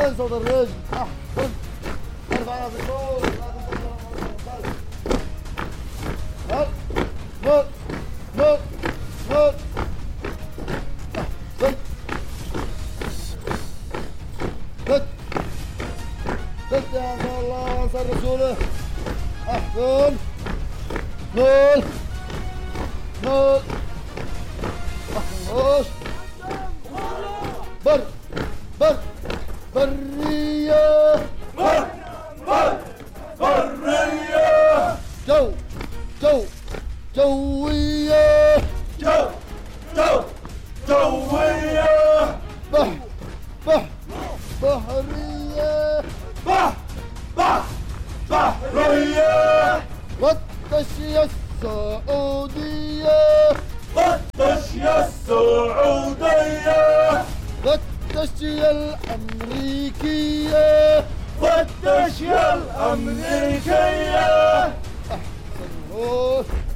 صوت الرجل. أحسن. ارفع راسك فوق. نط نط نط نط. أحسن. كت كت يا عبد الله وانصر رسوله. أحسن. نط نط. أحسن. بر بر برية. بر بر برية. جو جو جوية. جو جو جوية. بح بح بحرية. بح بح بحرية. والتشية السعودية. والتشية السعودية. والتشية الأمريكية. والتشية الأمريكية. أحسن.